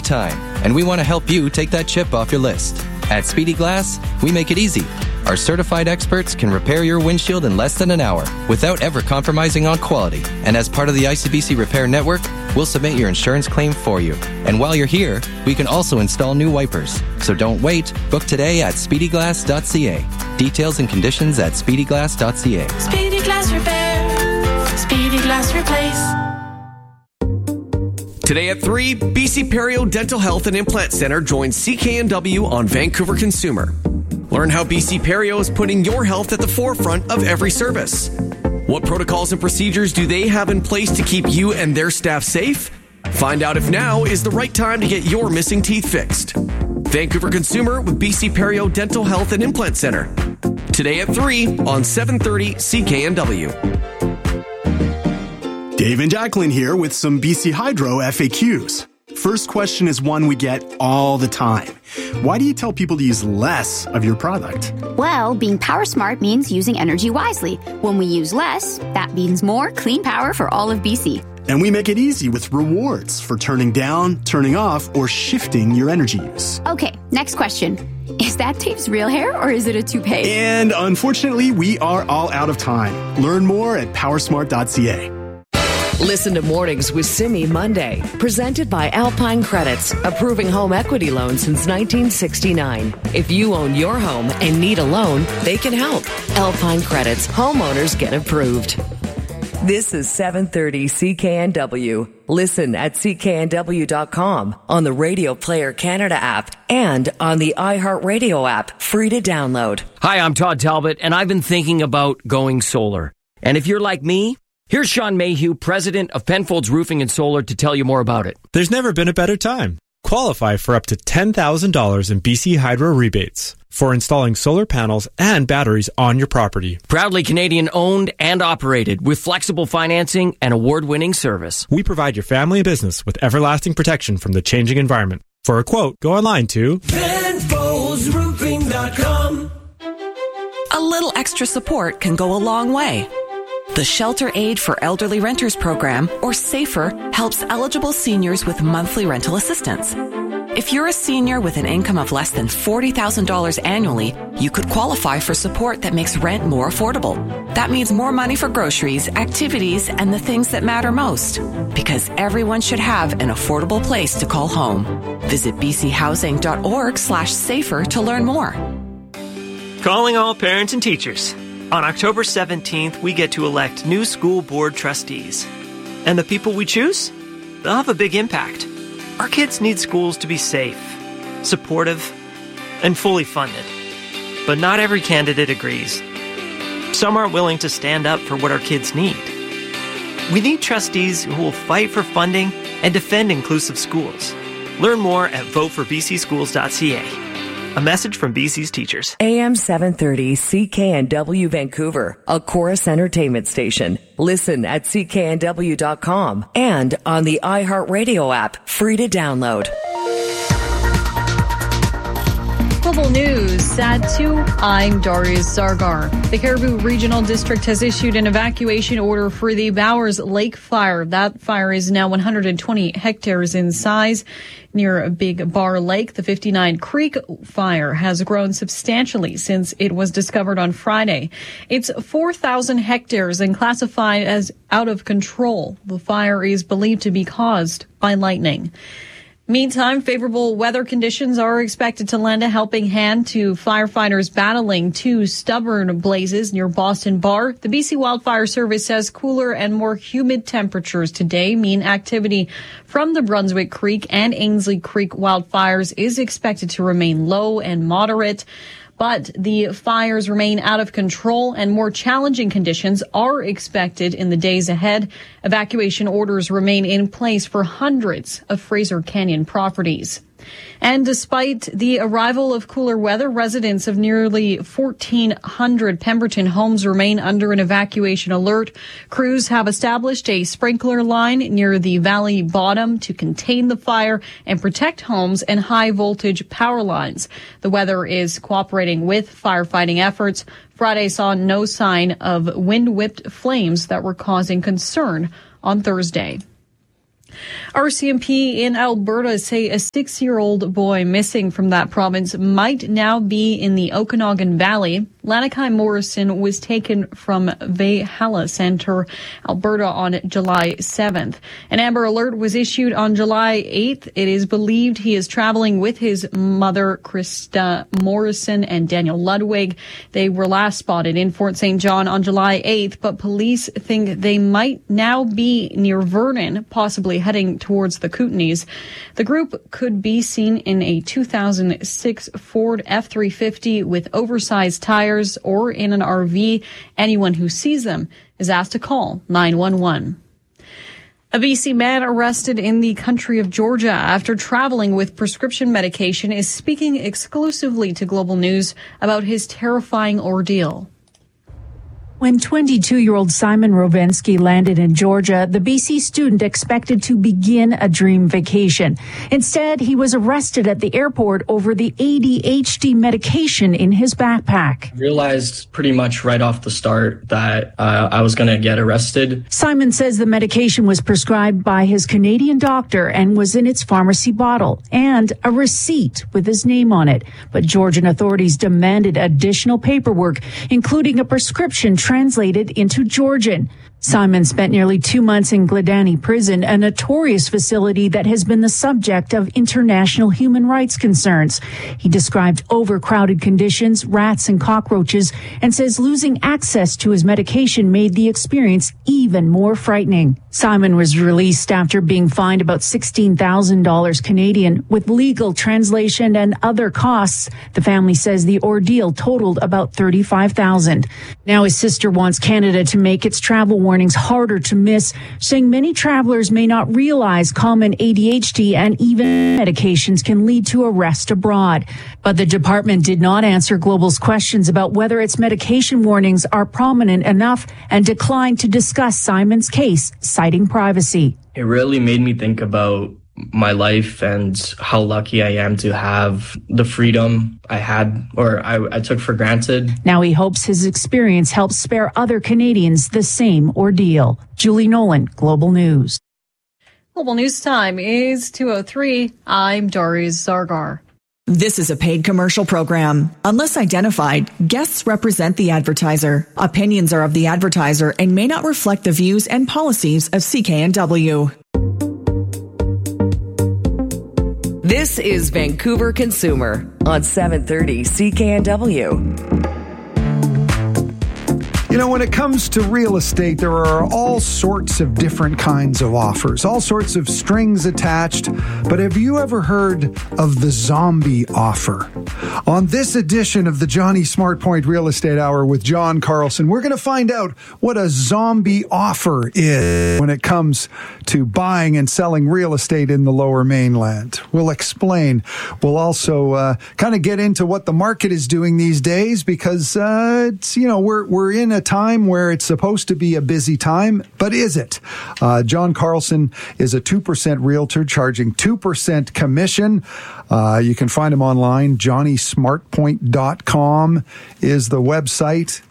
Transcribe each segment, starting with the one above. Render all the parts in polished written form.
time, and we want to help you take that chip off your list. At Speedy Glass, we make it easy. Our certified experts can repair your windshield in less than an hour without ever compromising on quality. And as part of the ICBC Repair Network, we'll submit your insurance claim for you. And while you're here, we can also install new wipers. So don't wait. Book today at speedyglass.ca. Details and conditions at speedyglass.ca. Speedy Glass Repair. Speedy Glass Replace. Today at 3, BC Perio Dental Health and Implant Center joins CKNW on Vancouver Consumer. Learn how BC Perio is putting your health at the forefront of every service. What protocols and procedures do they have in place to keep you and their staff safe? Find out if now is the right time to get your missing teeth fixed. Vancouver Consumer with BC Perio Dental Health and Implant Center. Today at 3 on 730 CKNW. Dave and Jacqueline here with some BC Hydro FAQs. First question is one we get all the time. Why do you tell people to use less of your product? Well, being power smart means using energy wisely. When we use less, that means more clean power for all of BC. And we make it easy with rewards for turning down, turning off, or shifting your energy use. Okay, next question. Is that Dave's real hair or is it a toupee? And unfortunately, we are all out of time. Learn more at powersmart.ca. Listen to Mornings with Simi Monday, presented by Alpine Credits, approving home equity loans since 1969. If you own your home and need a loan, they can help. Alpine Credits, homeowners get approved. This is 730 CKNW. Listen at cknw.com, on the Radio Player Canada app, and on the iHeartRadio app, free to download. Hi, I'm Todd Talbot, and I've been thinking about going solar. And if you're like me, here's Sean Mayhew, president of Penfolds Roofing and Solar, to tell you more about it. There's never been a better time. Qualify for up to $10,000 in BC Hydro rebates for installing solar panels and batteries on your property. Proudly Canadian owned and operated with flexible financing and award-winning service. We provide your family and business with everlasting protection from the changing environment. For a quote, go online to PenfoldsRoofing.com. A little extra support can go a long way. The Shelter Aid for Elderly Renters program, or SAFER, helps eligible seniors with monthly rental assistance. If you're a senior with an income of less than $40,000 annually, you could qualify for support that makes rent more affordable. That means more money for groceries, activities, and the things that matter most. Because everyone should have an affordable place to call home. Visit bchousing.org/safer to learn more. Calling all parents and teachers. On October 17th, we get to elect new school board trustees. And the people we choose? They'll have a big impact. Our kids need schools to be safe, supportive, and fully funded. But not every candidate agrees. Some aren't willing to stand up for what our kids need. We need trustees who will fight for funding and defend inclusive schools. Learn more at voteforbcschools.ca. A message from BC's teachers. AM 730 CKNW Vancouver, a Chorus Entertainment station. Listen at cknw.com and on the iHeartRadio app, free to download. Global News at 2. I'm Darius Sargar. The Cariboo Regional District has issued an evacuation order for the Bowers Lake fire. That fire is now 120 hectares in size near Big Bar Lake. The 59 Creek fire has grown substantially since it was discovered on Friday. It's 4,000 hectares and classified as out of control. The fire is believed to be caused by lightning. Meantime, favorable weather conditions are expected to lend a helping hand to firefighters battling two stubborn blazes near Boston Bar. The BC Wildfire Service says cooler and more humid temperatures today mean activity from the Brunswick Creek and Ainsley Creek wildfires is expected to remain low and moderate. But the fires remain out of control and more challenging conditions are expected in the days ahead. Evacuation orders remain in place for hundreds of Fraser Canyon properties. And despite the arrival of cooler weather, residents of nearly 1,400 Pemberton homes remain under an evacuation alert. Crews have established a sprinkler line near the valley bottom to contain the fire and protect homes and high voltage power lines. The weather is cooperating with firefighting efforts. Friday saw no sign of wind-whipped flames that were causing concern on Thursday. RCMP in Alberta say a 6-year-old boy missing from that province might now be in the Okanagan Valley. Lanakai Morrison was taken from Valhalla Center, Alberta on July 7th. An Amber Alert was issued on July 8th. It is believed he is traveling with his mother, Krista Morrison, and Daniel Ludwig. They were last spotted in Fort St. John on July 8th, but police think they might now be near Vernon, possibly heading towards the Kootenays. The group could be seen in a 2006 Ford F-350 with oversized tires or in an RV. Anyone who sees them is asked to call 911. A BC man arrested in the country of Georgia after traveling with prescription medication is speaking exclusively to Global News about his terrifying ordeal. When 22-year-old Simon Rovensky landed in Georgia, the BC student expected to begin a dream vacation. Instead, he was arrested at the airport over the ADHD medication in his backpack. Realized pretty much right off the start that I was going to get arrested. Simon says the medication was prescribed by his Canadian doctor and was in its pharmacy bottle and a receipt with his name on it. But Georgian authorities demanded additional paperwork, including a prescription translated into Georgian. Simon spent nearly 2 months in Gladani Prison, a notorious facility that has been the subject of international human rights concerns. He described overcrowded conditions, rats and cockroaches, and says losing access to his medication made the experience even more frightening. Simon was released after being fined about $16,000 Canadian with legal translation and other costs. The family says the ordeal totaled about $35,000. Now his sister wants Canada to make its travel warnings harder to miss, saying many travelers may not realize common ADHD and even medications can lead to arrest abroad. But the department did not answer Global's questions about whether its medication warnings are prominent enough and declined to discuss Simon's case, citing privacy. It really made me think about my life and how lucky I am to have the freedom I had or I took for granted. Now he hopes his experience helps spare other Canadians the same ordeal. Julie Nolan, Global News. Global News time is 2:03. I'm Darius Zargar. This is a paid commercial program. Unless identified, guests represent the advertiser. Opinions are of the advertiser and may not reflect the views and policies of CKNW. This is Vancouver Consumer on 730 CKNW. You know, when it comes to real estate, there are all sorts of different kinds of offers, all sorts of strings attached. But have you ever heard of the zombie offer? On this edition of the Johnny SmartPoint Real Estate Hour with John Carlson, we're going to find out what a zombie offer is when it comes to buying and selling real estate in the Lower Mainland. We'll explain. We'll also kind of get into what the market is doing these days because, it's, you know, we're in a time where it's supposed to be a busy time, but is it? John Carlson is a 2% realtor charging 2% commission. You can find him online. JohnnySmartPoint.com is the website.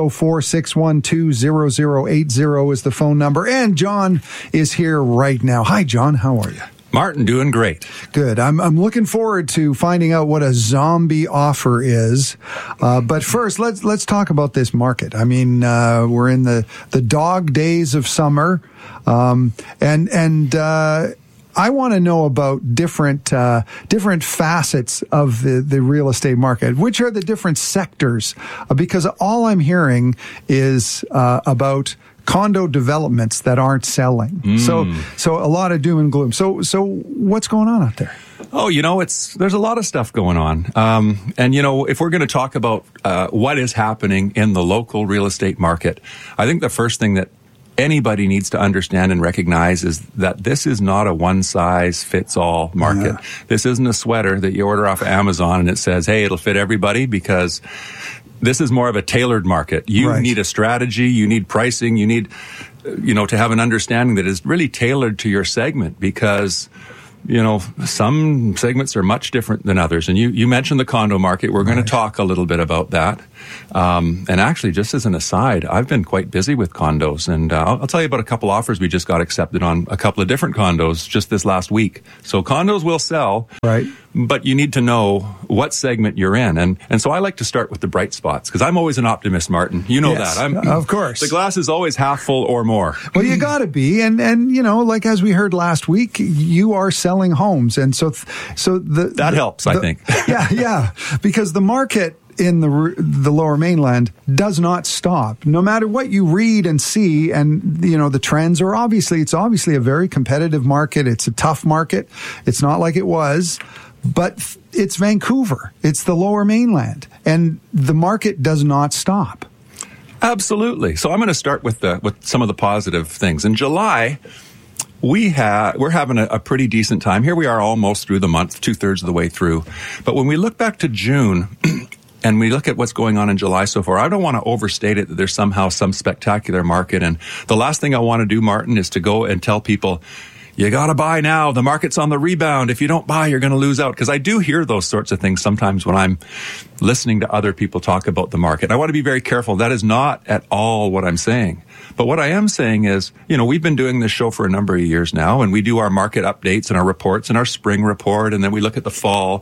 604-612-0080 is the phone number. And John is here right now. Hi, John. How are you? Martin, doing great. Good. I'm looking forward to finding out what a zombie offer is. But first, let's talk about this market. I mean, we're in the dog days of summer, and I want to know about different facets of the real estate market. Which are the different sectors? Because all I'm hearing is about condo developments that aren't selling. So a lot of doom and gloom. So what's going on out there? Oh, you know, there's a lot of stuff going on. And, you know, if we're going to talk about what is happening in the local real estate market, I think the first thing that anybody needs to understand and recognize is that this is not a one-size-fits-all market. Yeah. This isn't a sweater that you order off of Amazon and it says, hey, it'll fit everybody, because this is more of a tailored market. You need a strategy, you need pricing, you need, you know, to have an understanding that is really tailored to your segment, because some segments are much different than others. And you mentioned the condo market. We're going to talk a little bit about that. And actually, just as an aside, I've been quite busy with condos. And I'll tell you about a couple offers we just got accepted on a couple of different condos just this last week. So condos will sell. Right. But you need to know what segment you're in. And so I like to start with the bright spots because I'm always an optimist, Martin. You know yes, that. Of course. The glass is always half full or more. Well, you got to be. And like as we heard last week, you are selling homes. And that helps, I think. Yeah. Because the market in the Lower Mainland does not stop. No matter what you read and see, and the trends are it's obviously a very competitive market. It's a tough market. It's not like it was, but it's Vancouver. It's the Lower Mainland, and the market does not stop. Absolutely. So I'm going to start with some of the positive things. In July, we're having a pretty decent time. Here we are almost through the month, 2/3 of the way through. But when we look back to June and we look at what's going on in July so far, I don't want to overstate it that there's somehow some spectacular market. And the last thing I want to do, Martin, is to go and tell people, you got to buy now. The market's on the rebound. If you don't buy, you're going to lose out. Because I do hear those sorts of things sometimes when I'm listening to other people talk about the market. I want to be very careful. That is not at all what I'm saying. But what I am saying is, we've been doing this show for a number of years now, and we do our market updates and our reports and our spring report, and then we look at the fall.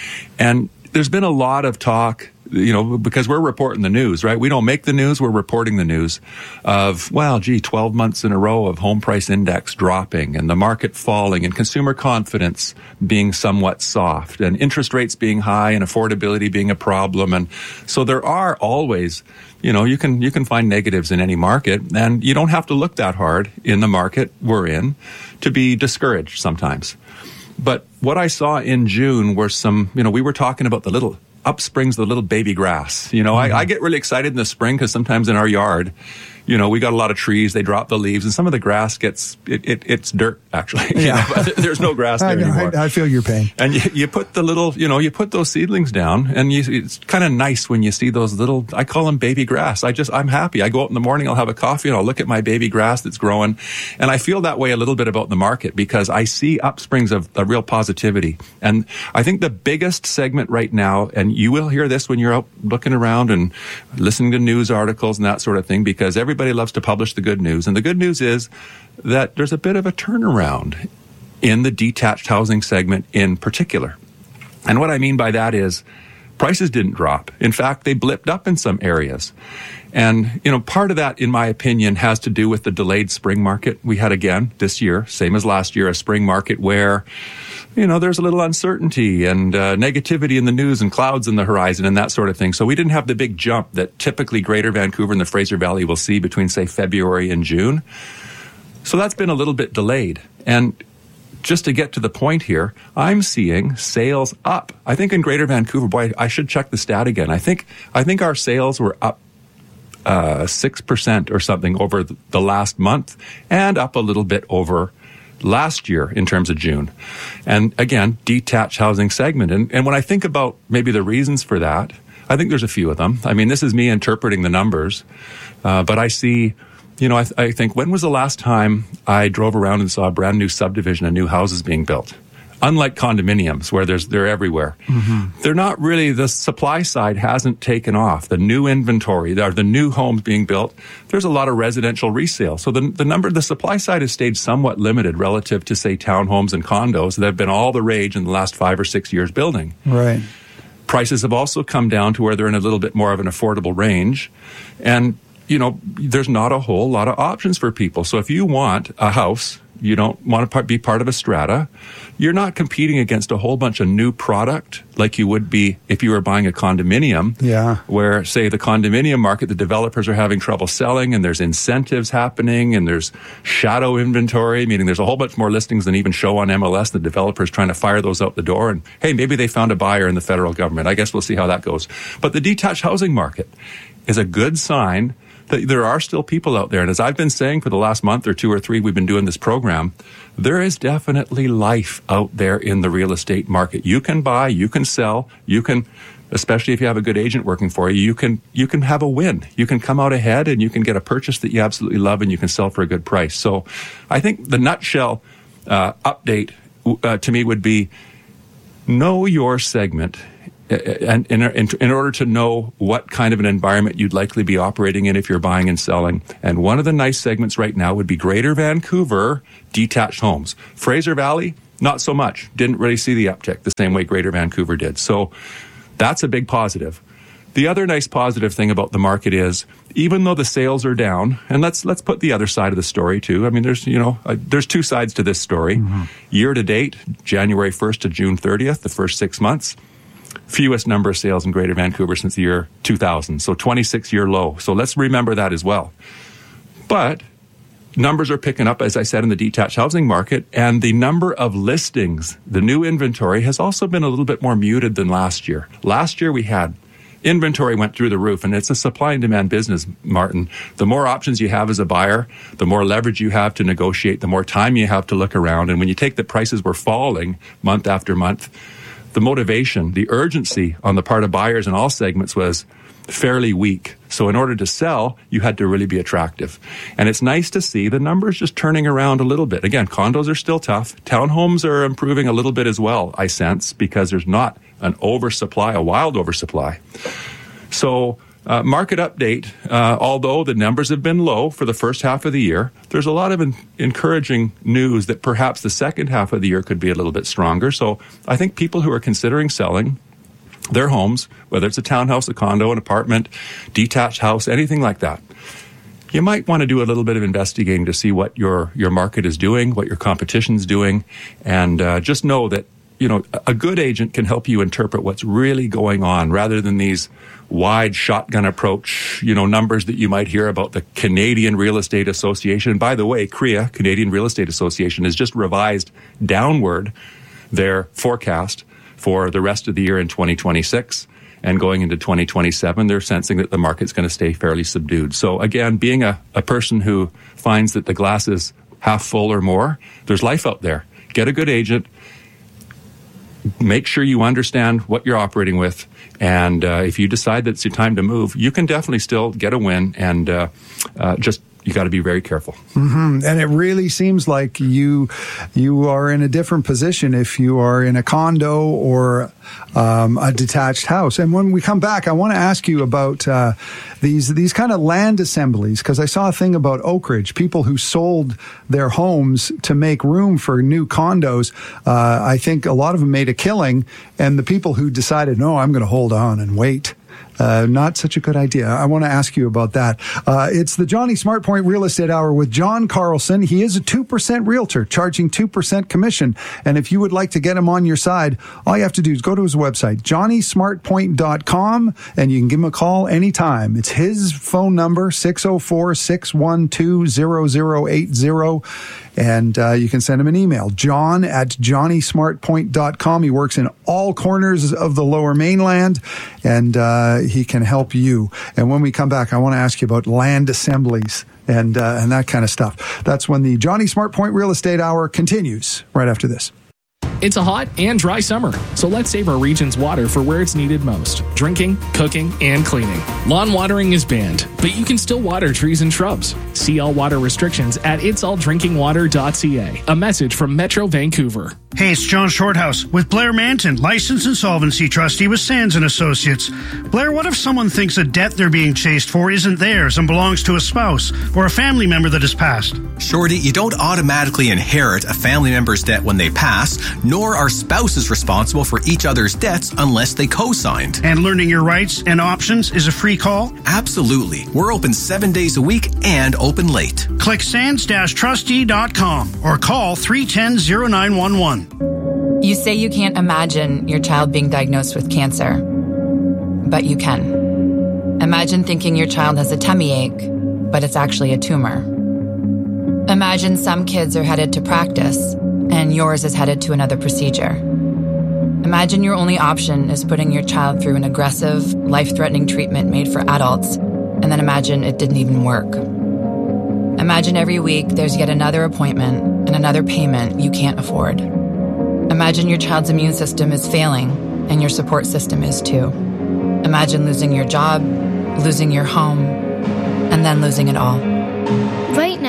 And there's been a lot of talk, because we're reporting the news, right? We don't make the news, we're reporting the news of, 12 months in a row of home price index dropping and the market falling and consumer confidence being somewhat soft and interest rates being high and affordability being a problem. And so there are always, you can find negatives in any market, and you don't have to look that hard in the market we're in to be discouraged sometimes. But what I saw in June were some, we were talking about the little upsprings, the little baby grass. I get really excited in the spring because sometimes in our yard, we got a lot of trees, they drop the leaves, and some of the grass it's dirt, actually. Yeah. There's no grass there anymore. I feel your pain. And you put the little, you put those seedlings down, and it's kind of nice when you see those little, I call them baby grass. I'm happy. I go out in the morning, I'll have a coffee, and I'll look at my baby grass that's growing. And I feel that way a little bit about the market because I see upsprings of real positivity. And I think the biggest segment right now, and you will hear this when you're out looking around and listening to news articles and that sort of thing, because everybody loves to publish the good news. And the good news is that there's a bit of a turnaround in the detached housing segment in particular. And what I mean by that is prices didn't drop. In fact, they blipped up in some areas. And, part of that, in my opinion, has to do with the delayed spring market. We had again this year, same as last year, a spring market where, there's a little uncertainty and negativity in the news and clouds in the horizon and that sort of thing. So we didn't have the big jump that typically Greater Vancouver and the Fraser Valley will see between, say, February and June. So that's been a little bit delayed. And just to get to the point here, I'm seeing sales up. I think in Greater Vancouver, boy, I should check the stat again. I think our sales were up 6% or something over the last month, and up a little bit over last year in terms of June. And again, detached housing segment. And when I think about maybe the reasons for that, I think there's a few of them. I mean, this is me interpreting the numbers, but I see, I think, when was the last time I drove around and saw a brand new subdivision of new houses being built? Unlike condominiums, where they're everywhere. Mm-hmm. They're not really, the supply side hasn't taken off. The new inventory, the new homes being built, there's a lot of residential resale. So the supply side has stayed somewhat limited relative to, say, townhomes and condos that have been all the rage in the last 5 or 6 years building. Right. Prices have also come down to where they're in a little bit more of an affordable range. And, there's not a whole lot of options for people. So if you want a house, you don't want to be part of a strata, you're not competing against a whole bunch of new product like you would be if you were buying a condominium. Yeah. Where, say, the condominium market, the developers are having trouble selling, and there's incentives happening, and there's shadow inventory, meaning there's a whole bunch more listings than even show on MLS. The developers trying to fire those out the door, and hey, maybe they found a buyer in the federal government. I guess we'll see how that goes. But the detached housing market is a good sign that there are still people out there. And as I've been saying for the last month or 2 or 3 we've been doing this program, there is definitely life out there in the real estate market. You can buy, you can sell, you can, especially if you have a good agent working for you, you can have a win. You can come out ahead and you can get a purchase that you absolutely love and you can sell for a good price. So I think the nutshell update to me would be know your segment. And in order to know what kind of an environment you'd likely be operating in if you're buying and selling. And one of the nice segments right now would be Greater Vancouver detached homes. Fraser Valley, not so much. Didn't really see the uptick the same way Greater Vancouver did. So that's a big positive. The other nice positive thing about the market is, even though the sales are down, and let's put the other side of the story too. I mean, there's two sides to this story. Mm-hmm. Year to date, January 1st to June 30th, the first 6 months, fewest number of sales in Greater Vancouver since the year 2000. So 26-year low. So let's remember that as well. But numbers are picking up, as I said, in the detached housing market, and the number of listings, the new inventory, has also been a little bit more muted than last year. Last year we had inventory went through the roof, and it's a supply and demand business, Martin. The more options you have as a buyer, the more leverage you have to negotiate, the more time you have to look around. And when you take the prices were falling month after month, the motivation, the urgency on the part of buyers in all segments was fairly weak. So in order to sell, you had to really be attractive. And it's nice to see the numbers just turning around a little bit. Again, condos are still tough. Townhomes are improving a little bit as well, I sense, because there's not an oversupply, a wild oversupply. So market update, although the numbers have been low for the first half of the year, there's a lot of encouraging news that perhaps the second half of the year could be a little bit stronger. So I think people who are considering selling their homes, whether it's a townhouse, a condo, an apartment, detached house, anything like that, you might want to do a little bit of investigating to see what your market is doing, what your competition's doing, and just know that a good agent can help you interpret what's really going on rather than these wide shotgun approach, numbers that you might hear about the Canadian Real Estate Association. And by the way, CREA, Canadian Real Estate Association, has just revised downward their forecast for the rest of the year in 2026. And going into 2027, they're sensing that the market's going to stay fairly subdued. So again, being a person who finds that the glass is half full or more, there's life out there. Get a good agent. Make sure you understand what you're operating with. And if you decide that it's your time to move, you can definitely still get a win. And you got to be very careful. Mm-hmm. And it really seems like you are in a different position if you are in a condo or a detached house. And when we come back, I want to ask you about these kind of land assemblies, because I saw a thing about Oak Ridge, people who sold their homes to make room for new condos. I think a lot of them made a killing, and the people who decided, no, I'm going to hold on and wait, not such a good idea. I want to ask you about that. It's the Johnny SmartPoint Real Estate Hour with John Carlson. He is a 2% realtor, charging 2% commission. And if you would like to get him on your side, all you have to do is go to his website, johnnysmartpoint.com, and you can give him a call anytime. It's his phone number, 604-612-0080. And you can send him an email, john@johnnysmartpoint.com. He works in all corners of the Lower Mainland, and he can help you. And when we come back, I want to ask you about land assemblies and that kind of stuff. That's when the Johnny SmartPoint Real Estate Hour continues right after this. It's a hot and dry summer, so let's save our region's water for where it's needed most: drinking, cooking, and cleaning. Lawn watering is banned, but you can still water trees and shrubs. See all water restrictions at itsalldrinkingwater.ca. A message from Metro Vancouver. Hey, it's John Shorthouse with Blair Manton, licensed insolvency trustee with Sands & Associates. Blair, what if someone thinks a debt they're being chased for isn't theirs and belongs to a spouse or a family member that has passed? Shorty, you don't automatically inherit a family member's debt when they pass, nor are spouses responsible for each other's debts unless they co-signed. And learning your rights and options is a free call? Absolutely. We're open 7 days a week and open late. Click sands-trustee.com or call 310-0911. You say you can't imagine your child being diagnosed with cancer, but you can. Imagine thinking your child has a tummy ache, but it's actually a tumor. Imagine some kids are headed to practice, and yours is headed to another procedure. Imagine your only option is putting your child through an aggressive, life-threatening treatment made for adults, and then imagine it didn't even work. Imagine every week there's yet another appointment and another payment you can't afford. Imagine your child's immune system is failing, and your support system is too. Imagine losing your job, losing your home, and then losing it all. Right now,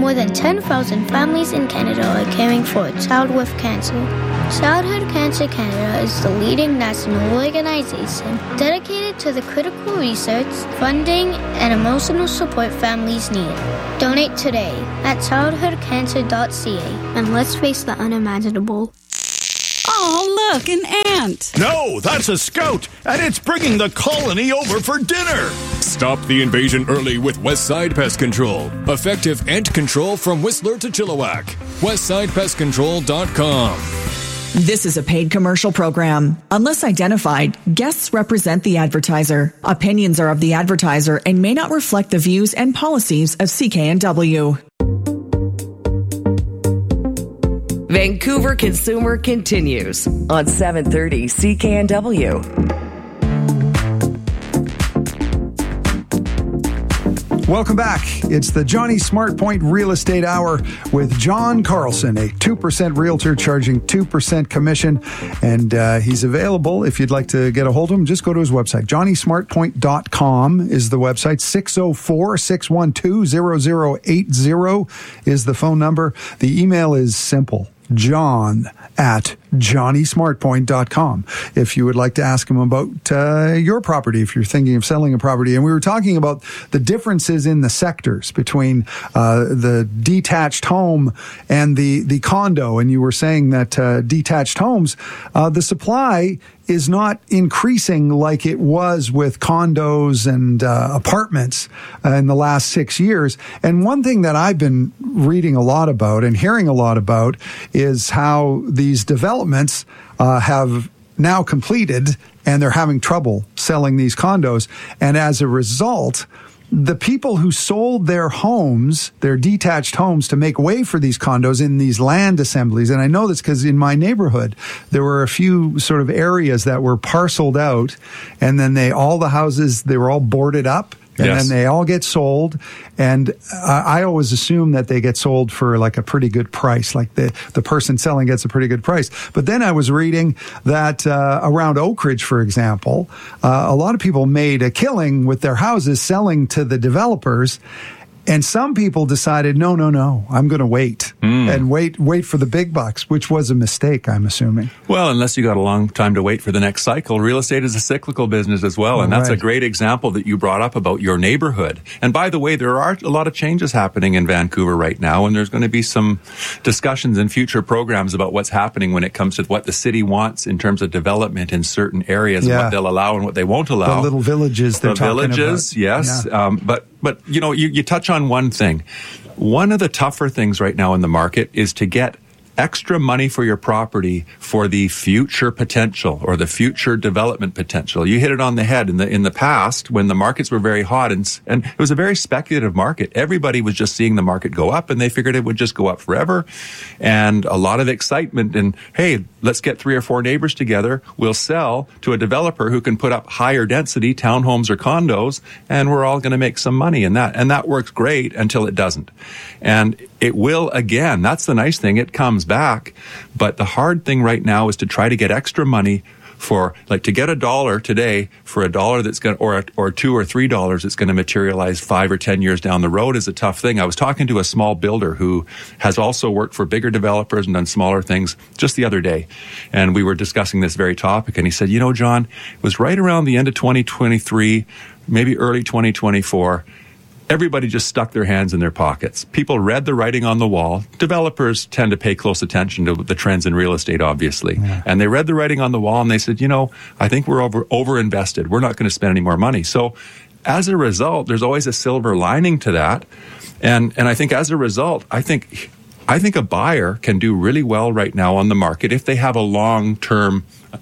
More than 10,000 families in Canada are caring for a child with cancer. Childhood Cancer Canada is the leading national organization dedicated to the critical research, funding, and emotional support families need. Donate today at childhoodcancer.ca and let's face the unimaginable. Oh, look, an ant. No, that's a scout, and it's bringing the colony over for dinner. Stop the invasion early with Westside Pest Control. Effective ant control from Whistler to Chilliwack. WestsidePestControl.com. This is a paid commercial program. Unless identified, guests represent the advertiser. Opinions are of the advertiser and may not reflect the views and policies of CKNW. Vancouver Consumer continues on 730 CKNW. Welcome back. It's the Johnny SmartPoint Real Estate Hour with John Carlson, a 2% realtor charging 2% commission. And he's available if you'd like to get a hold of him. Just go to his website. JohnnySmartPoint.com is the website. 604-612-0080 is the phone number. The email is simple. John@JohnnySmartPoint.com if you would like to ask him about your property, if you're thinking of selling a property. And we were talking about the differences in the sectors between the detached home and the condo. And you were saying that detached homes, the supply is not increasing like it was with condos and apartments in the last 6 years. And one thing that I've been reading a lot about and hearing a lot about is how these developments have now completed and they're having trouble selling these condos. And as a result, the people who sold their homes, their detached homes, to make way for these condos in these land assemblies, and I know this because in my neighborhood, there were a few sort of areas that were parceled out, and then all the houses, they were all boarded up, and then they all get sold. And I always assume that they get sold for like a pretty good price, like the person selling gets a pretty good price. But then I was reading that around Oak Ridge, for example, a lot of people made a killing with their houses selling to the developers. And some people decided, no, I'm going to wait and wait for the big bucks, which was a mistake, I'm assuming. Well, unless you got a long time to wait for the next cycle. Real estate is a cyclical business as well. And that's a great example that you brought up about your neighborhood. And by the way, there are a lot of changes happening in Vancouver right now. And there's going to be some discussions in future programs about what's happening when it comes to what the city wants in terms of development in certain areas and what they'll allow and what they won't allow. The little villages they're talking about. The villages, yes. Yeah. But you know, you touch on one thing. One of the tougher things right now in the market is to get extra money for your property for the future potential or the future development potential. You hit it on the head. In the past, when the markets were very hot and it was a very speculative market, everybody was just seeing the market go up and they figured it would just go up forever. And a lot of excitement and, hey, let's get 3 or 4 neighbors together. We'll sell to a developer who can put up higher density townhomes or condos, and we're all going to make some money in that. And that works great until it doesn't. And it will again. That's the nice thing. It comes back. But the hard thing right now is to try to get extra money for, like, to get $1 today for $1 that's going to, or $2 or $3 that's going to materialize 5 or 10 years down the road is a tough thing. I was talking to a small builder who has also worked for bigger developers and done smaller things just the other day. And we were discussing this very topic. And he said, you know, John, it was right around the end of 2023, maybe early 2024. Everybody just stuck their hands in their pockets. People read the writing on the wall. Developers tend to pay close attention to the trends in real estate, obviously. Yeah. And they read the writing on the wall and they said, you know, I think we're over-invested. We're not going to spend any more money. So as a result, there's always a silver lining to that. And I think as a result, I think a buyer can do really well right now on the market if they have a long-term,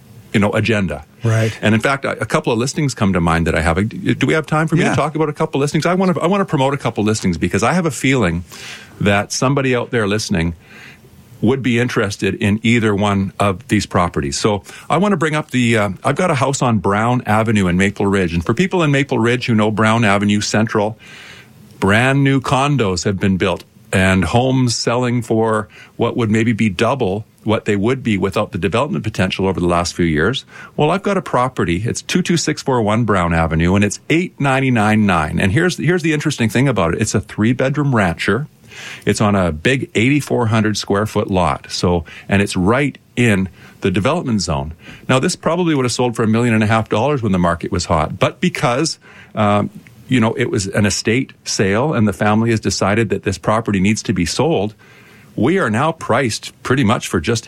agenda. Right. And in fact, a couple of listings come to mind that I have. Do we have time for me to talk about a couple of listings? I want to promote a couple of listings because I have a feeling that somebody out there listening would be interested in either one of these properties. So I want to bring up I've got a house on Brown Avenue in Maple Ridge. And for people in Maple Ridge who know Brown Avenue Central, brand new condos have been built and homes selling for what would maybe be double what they would be without the development potential over the last few years. Well, I've got a property. It's 22641 Brown Avenue, and it's $899,900. And here's the interesting thing about it. It's a 3-bedroom rancher. It's on a big 8,400 square foot lot. So, and it's right in the development zone. Now, this probably would have sold for $1.5 million when the market was hot, but because it was an estate sale and the family has decided that this property needs to be sold, we are now priced pretty much for just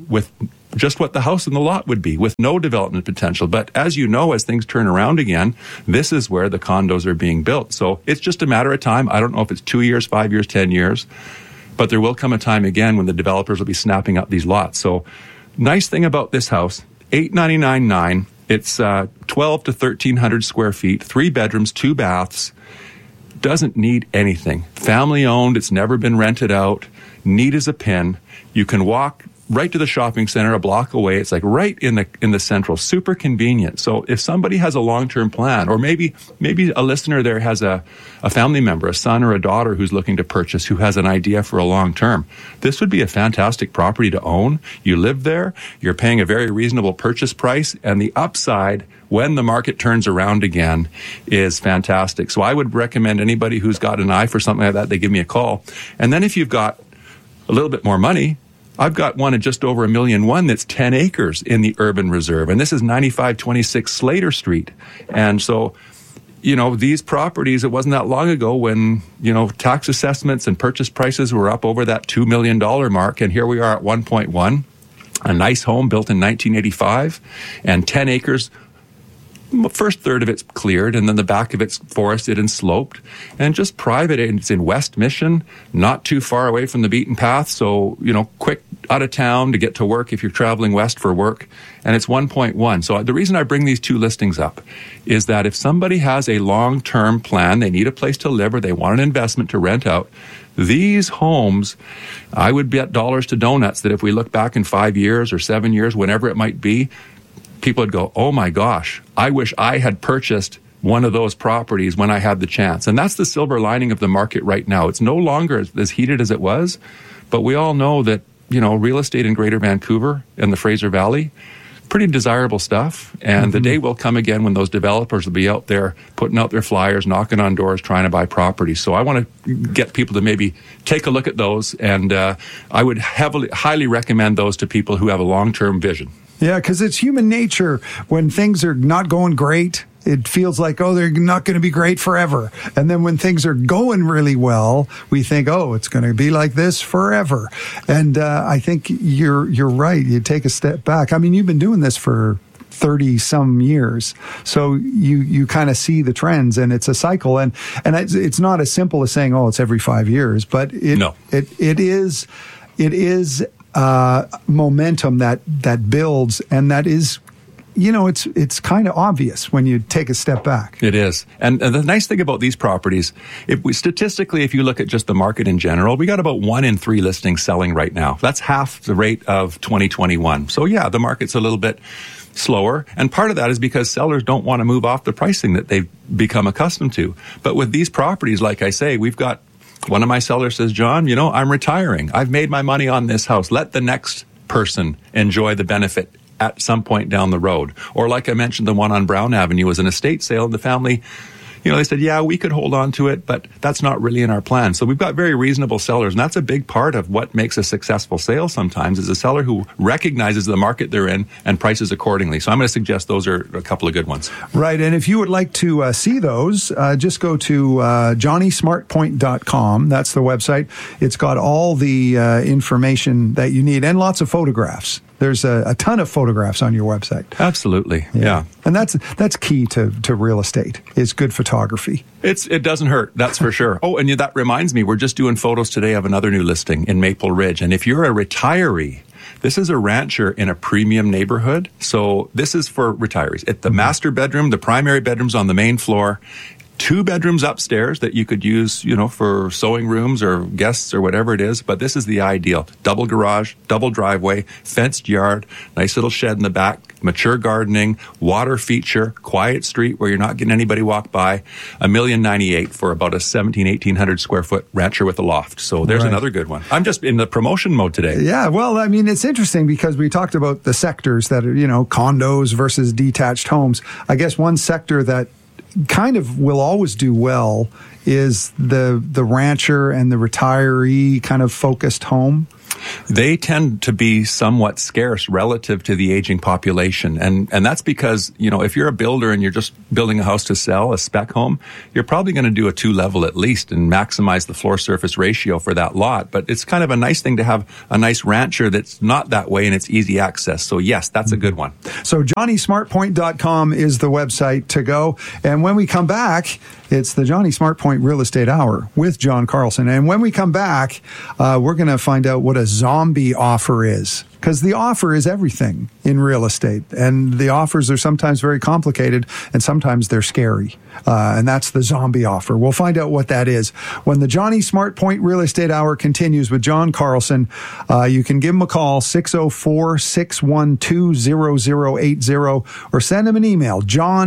what the house and the lot would be, with no development potential. But as you know, as things turn around again, this is where the condos are being built. So it's just a matter of time. I don't know if it's 2 years, 5 years, 10 years, but there will come a time again when the developers will be snapping up these lots. So nice thing about this house, $899,900. It's 12 to 1,300 square feet, 3 bedrooms, 2 baths. Doesn't need anything. Family owned. It's never been rented out. Neat as a pin. You can walk right to the shopping center a block away. It's like right in the central. Super convenient. So if somebody has a long-term plan, or maybe a listener there has a family member, a son or a daughter who's looking to purchase, who has an idea for a long term, this would be a fantastic property to own. You live there. You're paying a very reasonable purchase price, and the upside when the market turns around again is fantastic. So I would recommend anybody who's got an eye for something like that, they give me a call. And then if you've got a little bit more money, I've got one at just over $1.1 million that's 10 acres in the urban reserve. And this is 9526 Slater Street. And so, these properties, it wasn't that long ago when, tax assessments and purchase prices were up over that $2 million mark. And here we are at 1.1, a nice home built in 1985 and 10 acres. First third of it's cleared, and then the back of it's forested and sloped, and just private. And it's in West Mission, not too far away from the beaten path. So, quick out of town to get to work if you're traveling west for work. And it's 1.1. So the reason I bring these two listings up is that if somebody has a long-term plan, they need a place to live or they want an investment to rent out, these homes, I would bet dollars to donuts that if we look back in 5 years or 7 years, whenever it might be, people would go, oh my gosh, I wish I had purchased one of those properties when I had the chance. And that's the silver lining of the market right now. It's no longer as heated as it was, but we all know that, real estate in Greater Vancouver and the Fraser Valley, pretty desirable stuff. And the day will come again when those developers will be out there putting out their flyers, knocking on doors, trying to buy property. So I want to get people to maybe take a look at those. And I would highly recommend those to people who have a long-term vision. Yeah, because it's human nature. When things are not going great, it feels like, they're not going to be great forever. And then when things are going really well, we think, it's going to be like this forever. And I think you're right. You take a step back. I mean, you've been doing this for 30 some years. So you kind of see the trends, and it's a cycle. And it's not as simple as saying, it's every 5 years, but it is momentum that builds, and that is, it's kind of obvious when you take a step back. It is. And the nice thing about these properties, if you look at just the market in general, we got about 1 in 3 listings selling right now. That's half the rate of 2021. So yeah, the market's a little bit slower. And part of that is because sellers don't want to move off the pricing that they've become accustomed to. But with these properties, like I say, we've got one of my sellers says, John, I'm retiring. I've made my money on this house. Let the next person enjoy the benefit at some point down the road. Or like I mentioned, the one on Brown Avenue was an estate sale, and the family, they said, yeah, we could hold on to it, but that's not really in our plan. So we've got very reasonable sellers, and that's a big part of what makes a successful sale sometimes, is a seller who recognizes the market they're in and prices accordingly. So I'm going to suggest those are a couple of good ones. Right, and if you would like to see those, just go to johnnysmartpoint.com. That's the website. It's got all the information that you need, and lots of photographs. There's a ton of photographs on your website. Absolutely, yeah. And that's key to real estate, is good photography. It doesn't hurt, that's for sure. Oh, and that reminds me, we're just doing photos today of another new listing in Maple Ridge. And if you're a retiree, this is a rancher in a premium neighborhood. So this is for retirees. The master bedroom, the primary bedroom's on the main floor. 2 bedrooms upstairs that you could use, for sewing rooms or guests or whatever it is. But this is the ideal. Double garage, double driveway, fenced yard, nice little shed in the back, mature gardening, water feature, quiet street where you're not getting anybody walk by. $1,098,000 for about a 1,800 square foot rancher with a loft. So there's another good one. I'm just in the promotion mode today. Yeah, well, I mean, it's interesting because we talked about the sectors that are, condos versus detached homes. I guess one sector that kind of will always do well is the rancher and the retiree kind of focused home. They tend to be somewhat scarce relative to the aging population. And that's because, if you're a builder and you're just building a house to sell, a spec home, you're probably going to do a 2-level at least and maximize the floor surface ratio for that lot. But it's kind of a nice thing to have a nice rancher that's not that way and it's easy access. So yes, that's a good one. So JohnnySmartPoint.com is the website to go. And when we come back, it's the Johnny SmartPoint Real Estate Hour with John Carlson. And when we come back, we're going to find out what a zombie offer is. Because the offer is everything in real estate. And the offers are sometimes very complicated and sometimes they're scary. And that's the zombie offer. We'll find out what that is. When the Johnny SmartPoint Real Estate Hour continues with John Carlson, you can give him a call, 604-612-0080, or send him an email,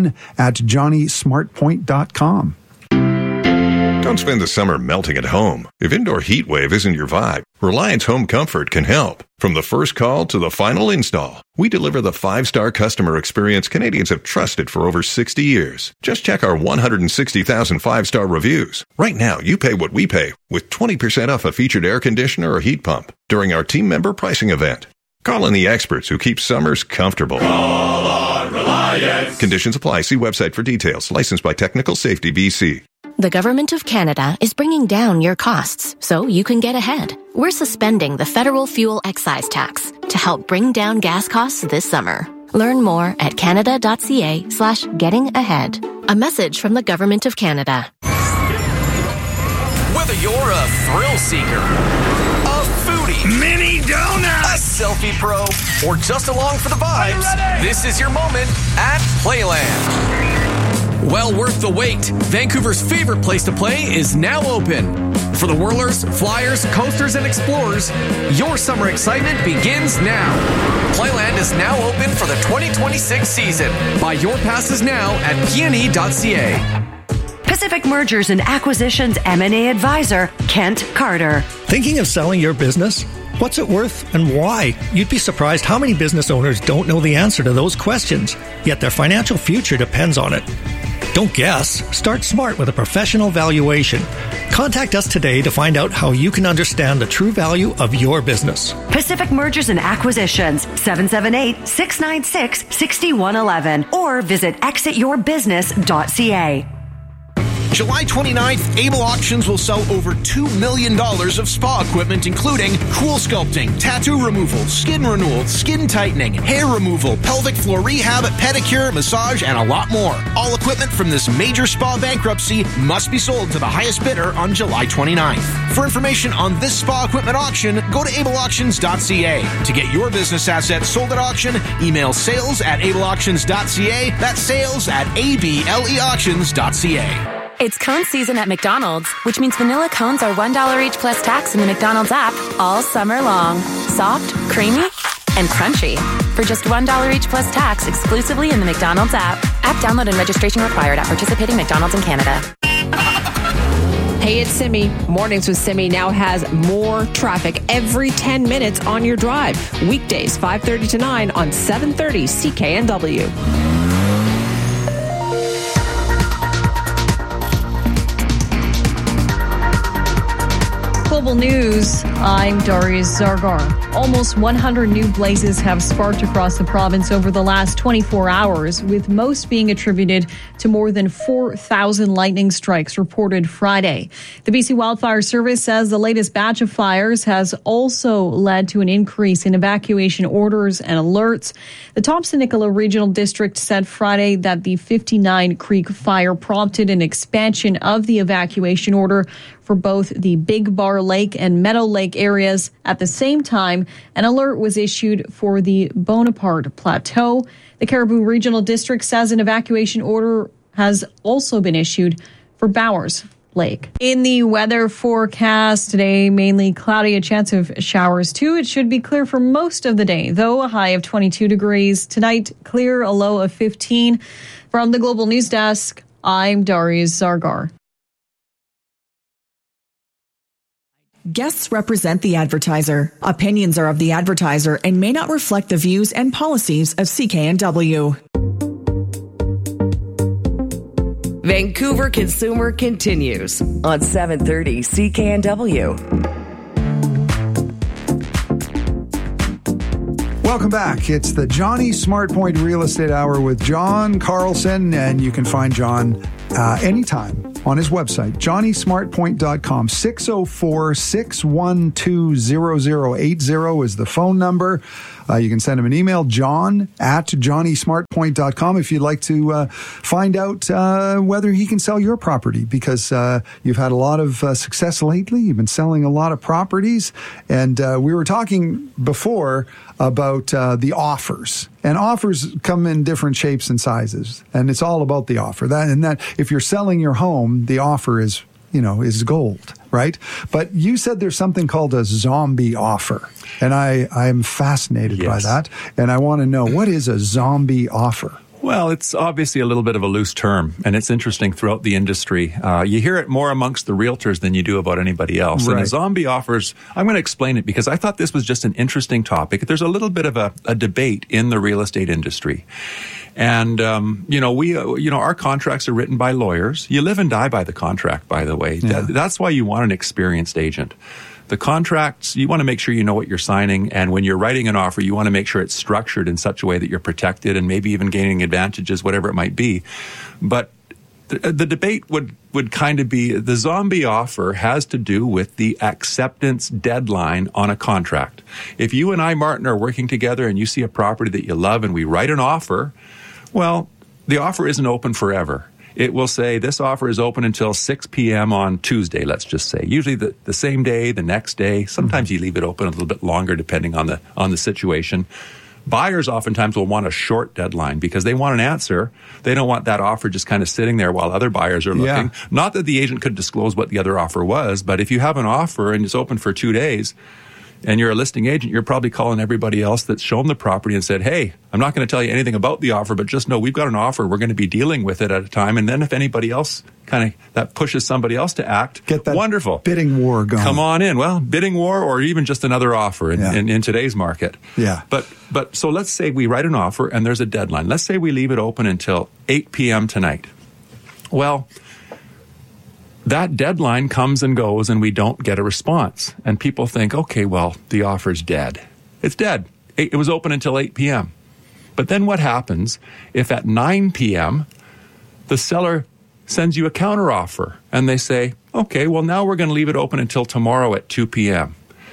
john@johnnysmartpoint.com. Don't spend the summer melting at home. If indoor heat wave isn't your vibe, Reliance Home Comfort can help. From the first call to the final install, we deliver the 5-star customer experience Canadians have trusted for over 60 years. Just check our 160,000 5-star reviews. Right now, you pay what we pay with 20% off a featured air conditioner or heat pump during our team member pricing event. Call in the experts who keep summers comfortable. Call on Reliance. Conditions apply. See website for details. Licensed by Technical Safety BC. The Government of Canada is bringing down your costs so you can get ahead. We're suspending the federal fuel excise tax to help bring down gas costs this summer. Learn more at canada.ca/getting-ahead. A message from the Government of Canada. Whether you're a thrill seeker, a foodie, mini donut, a selfie pro, or just along for the vibes, this is your moment at Playland. Well worth the wait. Vancouver's favorite place to play is now open. For the whirlers, flyers, coasters, and explorers, your summer excitement begins now. Playland is now open for the 2026 season. Buy your passes now at pne.ca. Pacific Mergers and Acquisitions M&A Advisor, Kent Carter. Thinking of selling your business? What's it worth and why? You'd be surprised how many business owners don't know the answer to those questions, yet their financial future depends on it. Don't guess. Start smart with a professional valuation. Contact us today to find out how you can understand the true value of your business. Pacific Mergers and Acquisitions, 778-696-6111, or visit exityourbusiness.ca. July 29th, Able Auctions will sell over $2 million of spa equipment, including cool sculpting, tattoo removal, skin renewal, skin tightening, hair removal, pelvic floor rehab, pedicure, massage, and a lot more. All equipment from this major spa bankruptcy must be sold to the highest bidder on July 29th. For information on this spa equipment auction, go to ableauctions.ca. To get your business assets sold at auction, email sales@ableauctions.ca. That's sales@ableauctions.ca. It's cone season at McDonald's, which means vanilla cones are $1 each plus tax in the McDonald's app all summer long. Soft, creamy, and crunchy. For just $1 each plus tax exclusively in the McDonald's app. App download and registration required at participating McDonald's in Canada. Hey, it's Simi. Mornings with Simi now has more traffic every 10 minutes on your drive. Weekdays, 5:30 to 9 on 730 CKNW. Global News, I'm Darius Zargar. Almost 100 new blazes have sparked across the province over the last 24 hours, with most being attributed to more than 4,000 lightning strikes reported Friday. The BC Wildfire Service says the latest batch of fires has also led to an increase in evacuation orders and alerts. The Thompson-Nicola Regional District said Friday that the 59 Creek fire prompted an expansion of the evacuation order for both the Big Bar Lake and Meadow Lake areas. At the same time, an alert was issued for the Bonaparte Plateau. The Cariboo Regional District says an evacuation order has also been issued for Bowers Lake. In the weather forecast today, mainly cloudy, a chance of showers too. It should be clear for most of the day, though a high of 22 degrees. Tonight, clear, a low of 15. From the Global News Desk, I'm Darius Zargar. Guests represent the advertiser. Opinions are of the advertiser and may not reflect the views and policies of CKNW. Vancouver Consumer continues on 730 CKNW. Welcome back. It's the Johnny SmartPoint Real Estate Hour with John Carlson, and you can find John anytime on his website, johnnysmartpoint.com. 604-612-0080 is the phone number. You can send him an email, john@johnnysmartpoint.com, if you'd like to find out whether he can sell your property, because you've had a lot of success lately. You've been selling a lot of properties. And we were talking before about the offers. And offers come in different shapes and sizes. And it's all about the offer. That if you're selling your home, the offer is gold, right? But you said there's something called a zombie offer. And I'm fascinated by that. And I want to know, what is a zombie offer? Well, it's obviously a little bit of a loose term, and it's interesting throughout the industry. You hear it more amongst the realtors than you do about anybody else. Right. And the zombie offers, I'm going to explain it because I thought this was just an interesting topic. There's a little bit of a debate in the real estate industry. And, our contracts are written by lawyers. You live and die by the contract, by the way. Yeah. That's why you want an experienced agent. The contracts, you want to make sure you know what you're signing. And when you're writing an offer, you want to make sure it's structured in such a way that you're protected and maybe even gaining advantages, whatever it might be. But the debate would kind of be, the zombie offer has to do with the acceptance deadline on a contract. If you and I, Martin, are working together and you see a property that you love and we write an offer, well, the offer isn't open forever. It will say this offer is open until 6 p.m. on Tuesday, let's just say. Usually the same day, the next day. Sometimes you leave it open a little bit longer depending on the situation. Buyers oftentimes will want a short deadline because they want an answer. They don't want that offer just kind of sitting there while other buyers are looking. Yeah. Not that the agent could disclose what the other offer was, but if you have an offer and it's open for 2 days, and you're a listing agent, you're probably calling everybody else that's shown the property and said, hey, I'm not going to tell you anything about the offer, but just know we've got an offer. We're going to be dealing with it at a time. And then if anybody else that pushes somebody else to act, get that wonderful bidding war going. Come on in. Well, bidding war or even just another offer in today's market. Yeah. But so let's say we write an offer and there's a deadline. Let's say we leave it open until 8 p.m. tonight. Well, that deadline comes and goes and we don't get a response. And people think, okay, well, the offer's dead. It's dead. It was open until 8 p.m. But then what happens if at 9 p.m. the seller sends you a counteroffer and they say, okay, well, now we're going to leave it open until tomorrow at 2 p.m.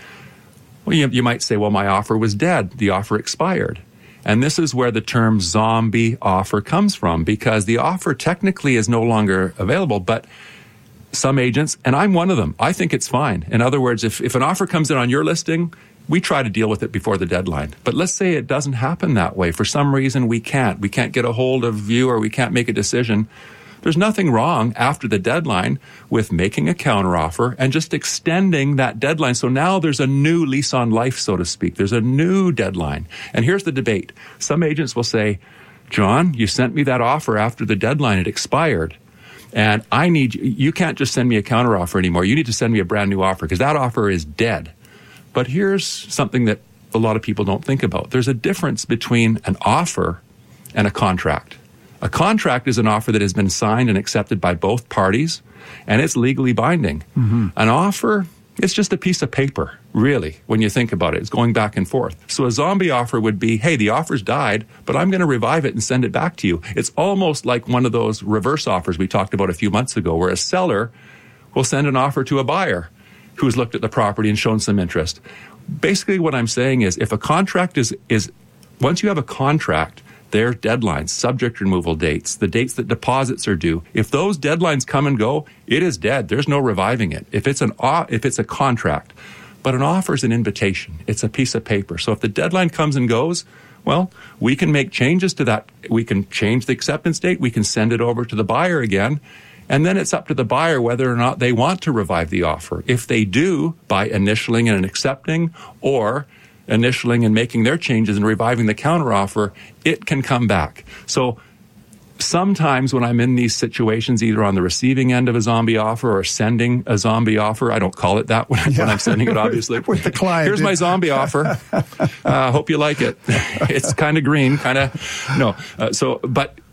Well, you might say, well, my offer was dead. The offer expired. And this is where the term zombie offer comes from, because the offer technically is no longer available, but some agents, and I'm one of them, I think it's fine. In other words, if an offer comes in on your listing, we try to deal with it before the deadline. But let's say it doesn't happen that way. For some reason, we can't get a hold of you or we can't make a decision. There's nothing wrong after the deadline with making a counteroffer and just extending that deadline. So now there's a new lease on life, so to speak. There's a new deadline. And here's the debate. Some agents will say, John, you sent me that offer after the deadline. It expired. And you can't just send me a counteroffer anymore. You need to send me a brand new offer because that offer is dead. But here's something that a lot of people don't think about. There's a difference between an offer and a contract. A contract is an offer that has been signed and accepted by both parties, and it's legally binding. Mm-hmm. An offer, it's just a piece of paper, really, when you think about it. It's going back and forth. So a zombie offer would be, hey, the offer's died, but I'm going to revive it and send it back to you. It's almost like one of those reverse offers we talked about a few months ago, where a seller will send an offer to a buyer who's looked at the property and shown some interest. Basically, what I'm saying is, if a contract is once you have a contract, their deadlines, subject removal dates, the dates that deposits are due. If those deadlines come and go, it is dead. There's no reviving it. If it's a contract, but an offer is an invitation. It's a piece of paper. So if the deadline comes and goes, well, we can make changes to that. We can change the acceptance date. We can send it over to the buyer again. And then it's up to the buyer whether or not they want to revive the offer. If they do, by initialing and accepting, or initialing and making their changes and reviving the counteroffer, it can come back. So sometimes when I'm in these situations, either on the receiving end of a zombie offer or sending a zombie offer, I don't call it that when I'm sending it, obviously. With the client. Here's my zombie offer. Hope you like it. It's kind of green, kind of, no. But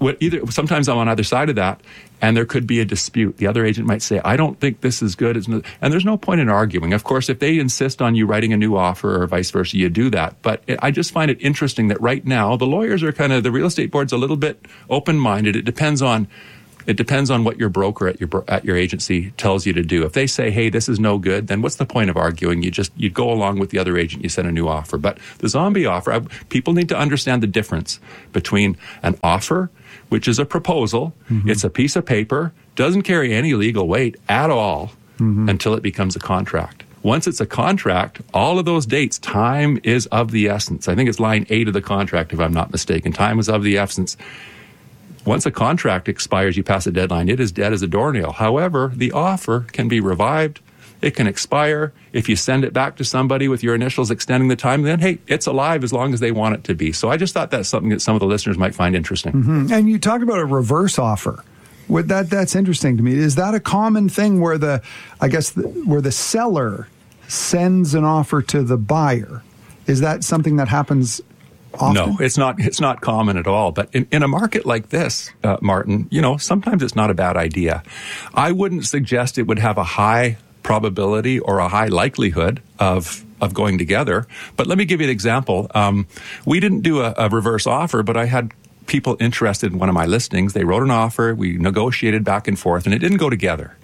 sometimes I'm on either side of that, and there could be a dispute. The other agent might say, I don't think this is good. And there's no point in arguing. Of course, if they insist on you writing a new offer or vice versa, you do that. But I just find it interesting that right now, the lawyers are the real estate board's a little bit open-minded. It depends on what your broker at your agency tells you to do. If they say, hey, this is no good, then what's the point of arguing? You go along with the other agent, you send a new offer. But the zombie offer, people need to understand the difference between an offer, which is a proposal. Mm-hmm. It's a piece of paper, doesn't carry any legal weight at all until it becomes a contract. Once it's a contract, all of those dates, time is of the essence. I think it's line 8 of the contract, if I'm not mistaken. Time is of the essence. Once a contract expires, you pass a deadline, it is dead as a doornail. However, the offer can be revived. It can expire. If you send it back to somebody with your initials extending the time, then, hey, it's alive as long as they want it to be. So I just thought that's something that some of the listeners might find interesting. Mm-hmm. And you talked about a reverse offer. That's interesting to me. Is that a common thing where where the seller sends an offer to the buyer? Is that something that happens often? No, it's not common at all. But in a market like this, Martin, sometimes it's not a bad idea. I wouldn't suggest it would have a high probability or a high likelihood of going together. But let me give you an example. We didn't do a reverse offer, but I had people interested in one of my listings. They wrote an offer. We negotiated back and forth, and it didn't go together.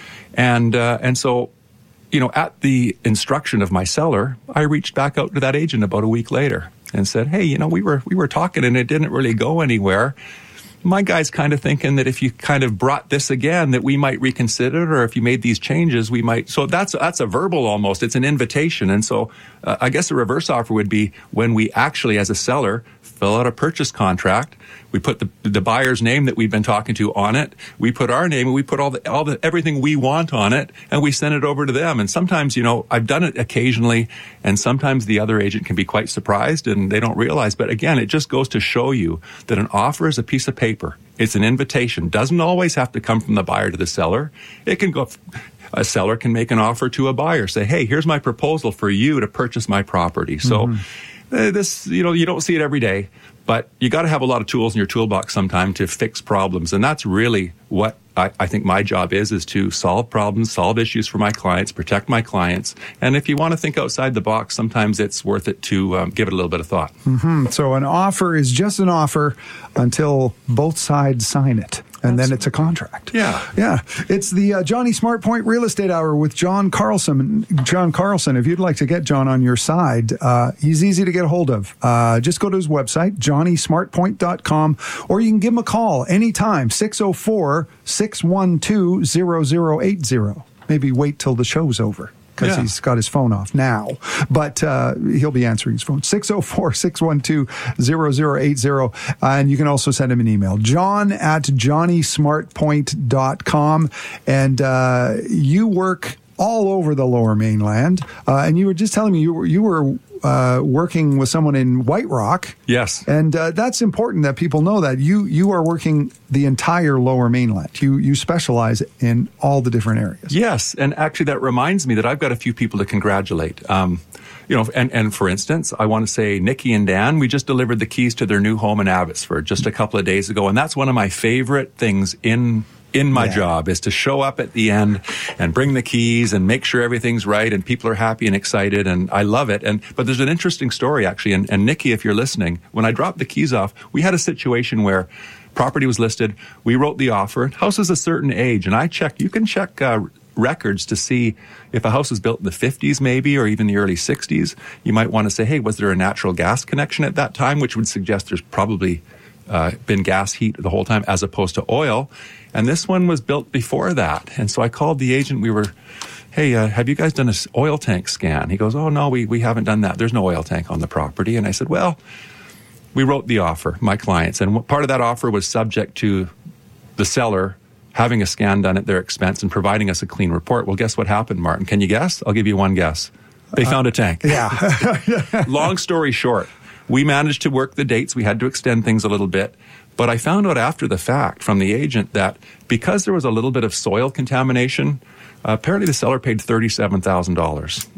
And so, at the instruction of my seller, I reached back out to that agent about a week later and said, hey, we were talking and it didn't really go anywhere. My guy's kind of thinking that if you kind of brought this again, that we might reconsider it, or if you made these changes, we might. So that's a verbal almost. It's an invitation. And so I guess a reverse offer would be when we actually, as a seller, fill out a purchase contract. We put the buyer's name that we've been talking to on it. We put our name and we put all the everything we want on it, and we send it over to them. And sometimes, I've done it occasionally, and sometimes the other agent can be quite surprised and they don't realize. But again, it just goes to show you that an offer is a piece of paper. It's an invitation. Doesn't always have to come from the buyer to the seller. It can go. A seller can make an offer to a buyer. Say, hey, here's my proposal for you to purchase my property. So this, you don't see it every day, but you got to have a lot of tools in your toolbox sometime to fix problems. And that's really what I think my job is to solve problems, solve issues for my clients, protect my clients. And if you want to think outside the box, sometimes it's worth it to give it a little bit of thought. Mm-hmm. So an offer is just an offer until both sides sign it. And then it's a contract. Yeah. Yeah. It's the Johnny SmartPoint Real Estate Hour with John Carlson. John Carlson, if you'd like to get John on your side, he's easy to get a hold of. Just go to his website, johnnysmartpoint.com, or you can give him a call anytime, 604-612-0080. Maybe wait till the show's over, because he's got his phone off now. But he'll be answering his phone. 604-612-0080. And you can also send him an email. John@johnnysmartpoint.com. And you work all over the Lower Mainland. And you were just telling me you were working with someone in White Rock. Yes. And that's important that people know that you are working the entire Lower Mainland. You specialize in all the different areas. Yes. And actually that reminds me that I've got a few people to congratulate. And for instance, I want to say Nikki and Dan, we just delivered the keys to their new home in Abbotsford just a couple of days ago. And that's one of my favorite things in my job, is to show up at the end and bring the keys and make sure everything's right and people are happy and excited, and I love it. But there's an interesting story, actually, and Nikki, if you're listening, when I dropped the keys off, we had a situation where property was listed, we wrote the offer, house is a certain age, and you can check records to see if a house was built in the 50s maybe, or even the early 60s. You might want to say, hey, was there a natural gas connection at that time, which would suggest there's probably been gas heat the whole time as opposed to oil. And this one was built before that. And so I called the agent. Hey, have you guys done an oil tank scan? He goes, oh, no, we haven't done that. There's no oil tank on the property. And I said, well, we wrote the offer, my clients. And part of that offer was subject to the seller having a scan done at their expense and providing us a clean report. Well, guess what happened, Martin? Can you guess? I'll give you one guess. They found a tank. Yeah. Long story short, we managed to work the dates. We had to extend things a little bit. But I found out after the fact from the agent that because there was a little bit of soil contamination, apparently the seller paid $37,000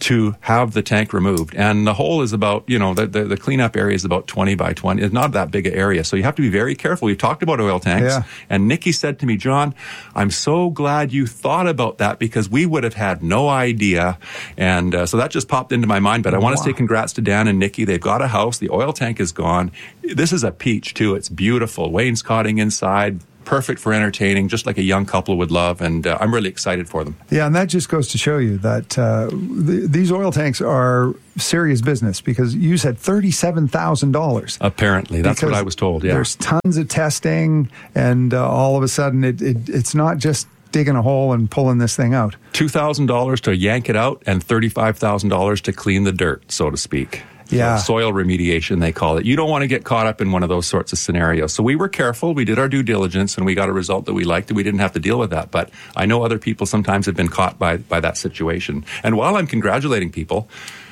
to have the tank removed. And the hole is about, the cleanup area is about 20 by 20. It's not that big an area. So you have to be very careful. We've talked about oil tanks. Yeah. And Nikki said to me, John, I'm so glad you thought about that because we would have had no idea. And so that just popped into my mind. But I want to say congrats to Dan and Nikki. They've got a house. The oil tank is gone. This is a peach, too. It's beautiful. Wainscoting inside. Perfect for entertaining, just like a young couple would love, and I'm really excited for them. Yeah, and that just goes to show you that these oil tanks are serious business because you said $37,000. Apparently, that's what I was told, yeah. There's tons of testing, and all of a sudden it's not just digging a hole and pulling this thing out. $2,000 to yank it out and $35,000 to clean the dirt, so to speak. Yeah. So soil remediation, they call it. You don't want to get caught up in one of those sorts of scenarios. So we were careful. We did our due diligence, and we got a result that we liked, and we didn't have to deal with that. But I know other people sometimes have been caught by that situation. And while I'm congratulating people,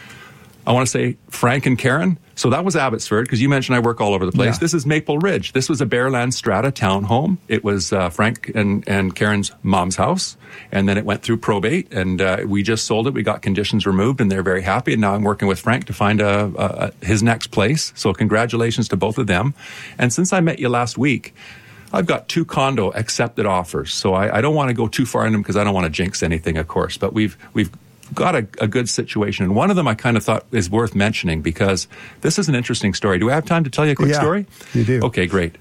I want to say Frank and Karen. So that was Abbotsford, because you mentioned I work all over the place. Yeah. This is Maple Ridge. This was a Bearland Strata townhome. It was Frank and Karen's mom's house, and then it went through probate, and we just sold it. We got conditions removed, and they're very happy. And now I'm working with Frank to find his next place. So congratulations to both of them. And since I met you last week, I've got 2 condo accepted offers. So I don't want to go too far in them because I don't want to jinx anything, of course. But we've got a good situation. And one of them I kind of thought is worth mentioning because this is an interesting story. Do I have time to tell you a quick story? You do. Okay, great.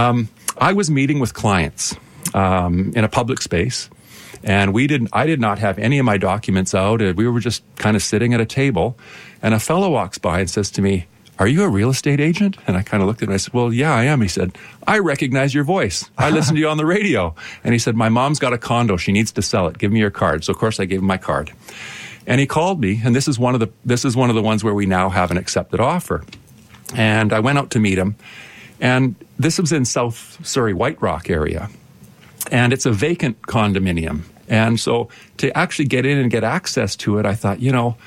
I was meeting with clients in a public space, and I did not have any of my documents out. We were just kind of sitting at a table, and a fellow walks by and says to me, "Are you a real estate agent?" And I kind of looked at him and I said, "Well, yeah, I am." He said, "I recognize your voice. I listened to you on the radio." And he said, "My mom's got a condo. She needs to sell it. Give me your card." So of course I gave him my card. And he called me, and this is one of the ones where we now have an accepted offer. And I went out to meet him, and this was in South Surrey, White Rock area. And it's a vacant condominium. And so to actually get in and get access to it, I thought,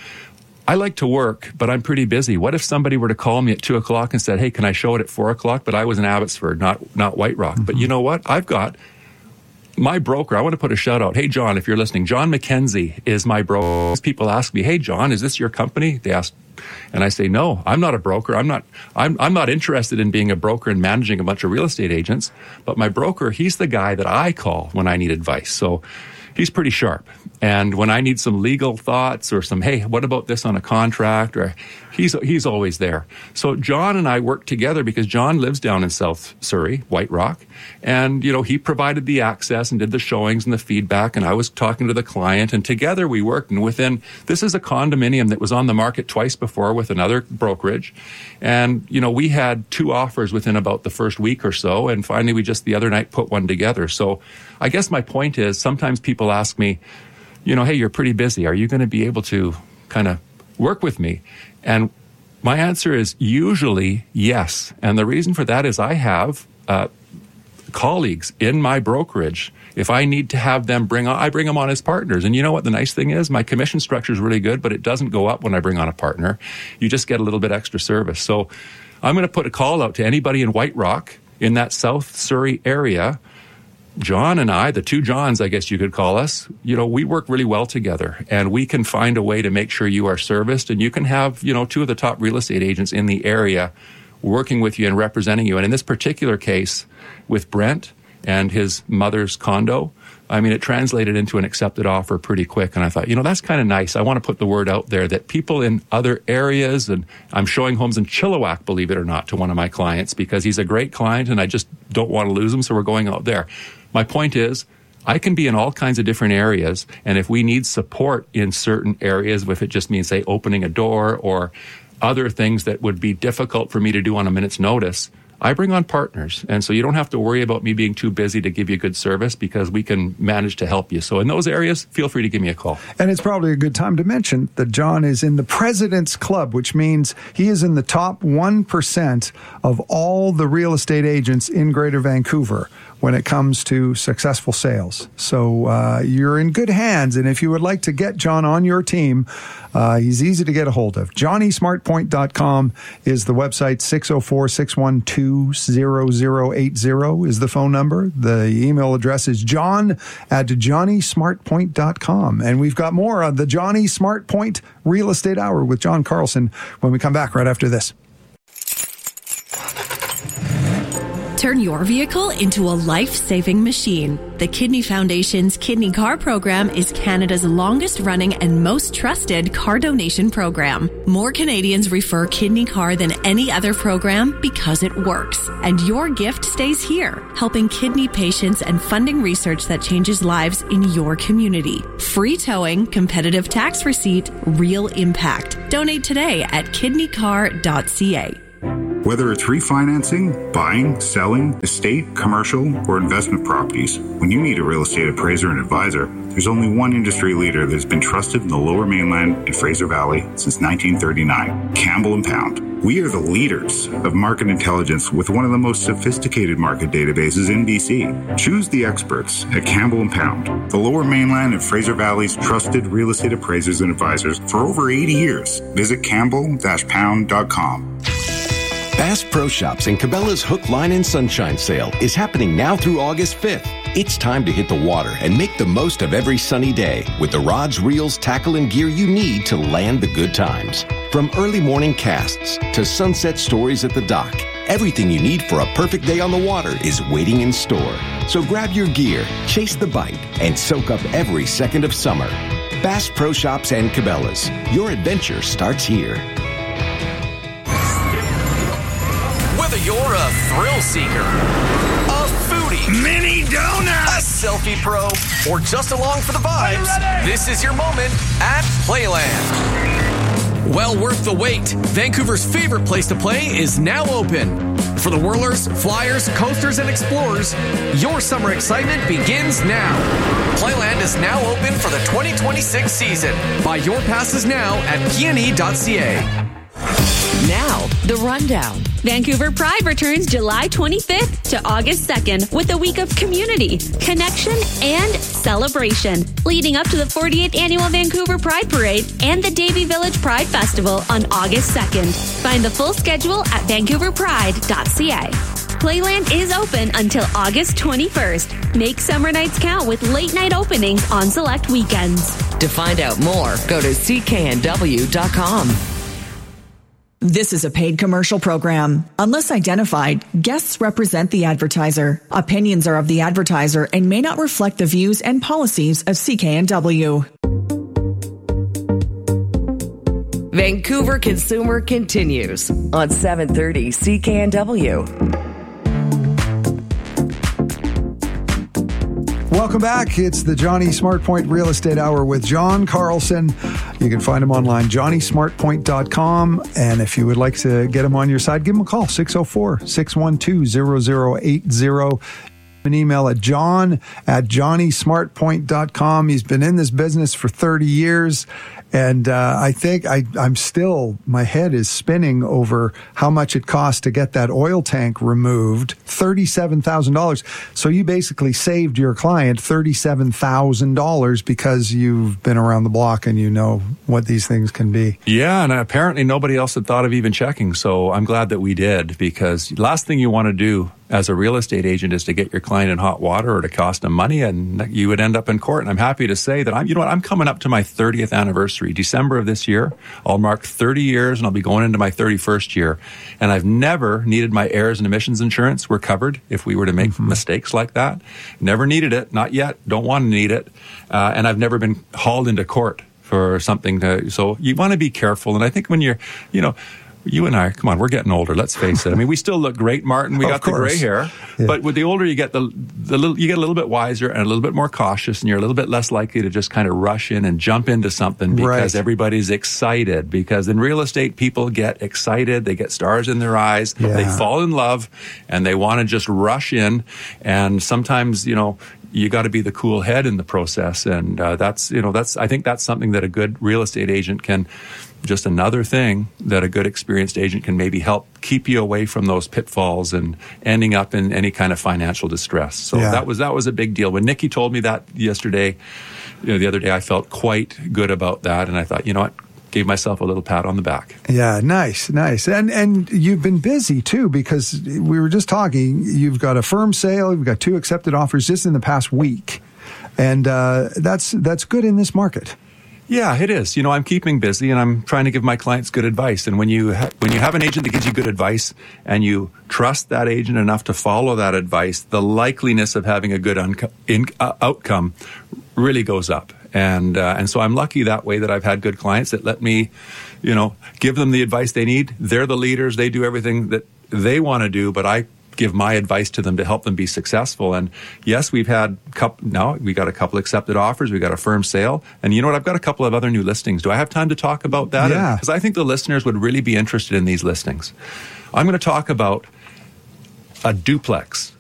I like to work, but I'm pretty busy. What if somebody were to call me at 2 o'clock and said, "Hey, can I show it at 4 o'clock?" But I was in Abbotsford, not White Rock. Mm-hmm. But you know what? I've got my broker. I want to put a shout out. Hey, John, if you're listening, John McKenzie is my broker. People ask me, "Hey, John, is this your company?" They ask, and I say, "No, I'm not a broker. I'm not interested in being a broker and managing a bunch of real estate agents. But my broker, he's the guy that I call when I need advice." So he's pretty sharp. And when I need some legal thoughts or some, "Hey, what about this on a contract?" or he's always there. So John and I worked together because John lives down in South Surrey, White Rock. And, he provided the access and did the showings and the feedback. And I was talking to the client, and together we worked. And this is a condominium that was on the market twice before with another brokerage. And, we had 2 offers within about the first week or so. And finally, we just the other night put one together. So I guess my point is sometimes people ask me, "Hey, you're pretty busy. Are you going to be able to kind of work with me?" And my answer is usually yes. And the reason for that is I have colleagues in my brokerage. If I need to have them I bring them on as partners. And you know what the nice thing is? My commission structure is really good, but it doesn't go up when I bring on a partner. You just get a little bit extra service. So I'm going to put a call out to anybody in White Rock in that South Surrey area. John and I, the 2 Johns, I guess you could call us, we work really well together, and we can find a way to make sure you are serviced, and you can have, 2 of the top real estate agents in the area working with you and representing you. And in this particular case with Brent and his mother's condo, it translated into an accepted offer pretty quick. And I thought, that's kind of nice. I want to put the word out there that people in other areas, and I'm showing homes in Chilliwack, believe it or not, to one of my clients because he's a great client and I just don't want to lose him. So we're going out there. My point is, I can be in all kinds of different areas, and if we need support in certain areas, if it just means, say, opening a door or other things that would be difficult for me to do on a minute's notice, I bring on partners. And so you don't have to worry about me being too busy to give you good service because we can manage to help you. So in those areas, feel free to give me a call. And it's probably a good time to mention that John is in the President's Club, which means he is in the top 1% of all the real estate agents in Greater Vancouver when it comes to successful sales. So you're in good hands. And if you would like to get John on your team, he's easy to get a hold of. JohnnySmartPoint.com is the website, 604-612 612-612-0080 is the phone number. The email address is john@johnnysmartpoint.com. And we've got more on the Johnny Smart Point Real Estate Hour with John Carlson when we come back right after this. Turn your vehicle into a life-saving machine. The Kidney Foundation's Kidney Car program is Canada's longest-running and most trusted car donation program. More Canadians refer Kidney Car than any other program because it works. And your gift stays here, helping kidney patients and funding research that changes lives in your community. Free towing, competitive tax receipt, real impact. Donate today at kidneycar.ca. Whether it's refinancing, buying, selling, estate, commercial, or investment properties, when you need a real estate appraiser and advisor, there's only one industry leader that has been trusted in the Lower Mainland and Fraser Valley since 1939, Campbell & Pound. We are the leaders of market intelligence with one of the most sophisticated market databases in BC. Choose the experts at Campbell & Pound, the Lower Mainland and Fraser Valley's trusted real estate appraisers and advisors for over 80 years. Visit campbell-pound.com. Bass Pro Shops and Cabela's Hook, Line, and Sunshine Sale is happening now through August 5th. It's time to hit the water and make the most of every sunny day with the rods, reels, tackle, and gear you need to land the good times. From early morning casts to sunset stories at the dock, everything you need for a perfect day on the water is waiting in store. So grab your gear, chase the bite, and soak up every second of summer. Bass Pro Shops and Cabela's. Your adventure starts here. Whether you're a thrill seeker, a foodie, mini donut, a selfie pro, or just along for the vibes, this is your moment at Playland. Well worth the wait. Vancouver's favorite place to play is now open. For the whirlers, flyers, coasters, and explorers, your summer excitement begins now. Playland is now open for the 2026 season. Buy your passes now at pne.ca. Now, the rundown. Vancouver Pride returns July 25th to August 2nd with a week of community, connection, and celebration, leading up to the 48th Annual Vancouver Pride Parade and the Davie Village Pride Festival on August 2nd. Find the full schedule at vancouverpride.ca. Playland is open until August 21st. Make summer nights count with late night openings on select weekends. To find out more, go to cknw.com. This is a paid commercial program. Unless identified, guests represent the advertiser. Opinions are of the advertiser and may not reflect the views and policies of CKNW. Vancouver Consumer continues on 730 CKNW. Welcome back. It's the Johnny Smart Point Real Estate Hour with John Carlson. You can find him online, johnnysmartpoint.com. And if you would like to get him on your side, give him a call, 604-612-0080. An email at john@johnnysmartpoint.com. He's been in this business for 30 years. And I think I'm still, my head is spinning over how much it cost to get that oil tank removed, $37,000. So you basically saved your client $37,000 because you've been around the block and you know what these things can be. Yeah, and apparently nobody else had thought of even checking. So I'm glad that we did, because last thing you want to do as a real estate agent is to get your client in hot water or to cost them money, and you would end up in court. And I'm happy to say that I'm coming up to my 30th anniversary, December of this year. I'll mark 30 years and I'll be going into my 31st year. And I've never needed my errors and omissions insurance. We're covered if we were to make mistakes like that. Never needed it, not yet, don't want to need it. And I've never been hauled into court for something so you want to be careful. And I think when you're, you and I, come on, we're getting older. Let's face it. I mean, we still look great, Martin. We got the gray hair, but with the older you get, you get a little bit wiser and a little bit more cautious, and you're a little bit less likely to just kind of rush in and jump into something because everybody's excited. Because in real estate, people get excited, they get stars in their eyes, they fall in love, and they want to just rush in. And sometimes, you got to be the cool head in the process, and I think that's something that a good real estate agent can. Just another thing that a good experienced agent can maybe help keep you away from those pitfalls and ending up in any kind of financial distress. So that was a big deal. When Nikki told me that yesterday, the other day, I felt quite good about that, and I thought, you know what? gave myself a little pat on the back. Yeah, nice. And you've been busy too, because we were just talking, you've got a firm sale, you've got 2 accepted offers just in the past week. And that's good in this market. Yeah, it is. I'm keeping busy and I'm trying to give my clients good advice. And when you have an agent that gives you good advice and you trust that agent enough to follow that advice, the likeliness of having a good outcome really goes up. And so I'm lucky that way that I've had good clients that let me, give them the advice they need. They're the leaders. They do everything that they want to do, but I give my advice to them to help them be successful. And yes, we got a couple accepted offers. We got a firm sale. And you know what? I've got a couple of other new listings. Do I have time to talk about that? Yeah. Because I think the listeners would really be interested in these listings. I'm going to talk about a duplex